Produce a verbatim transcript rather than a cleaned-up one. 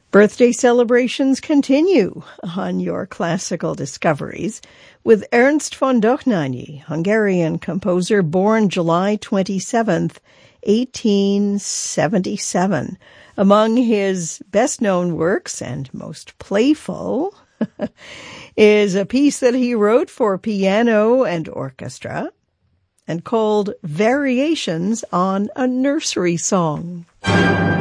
Birthday celebrations continue on your classical discoveries with Ernst von Dohnányi, Hungarian composer born July twenty-seventh, eighteen seventy-seven. Among his best-known works and most playful is a piece that he wrote for piano and orchestra and called Variations on a Nursery Song.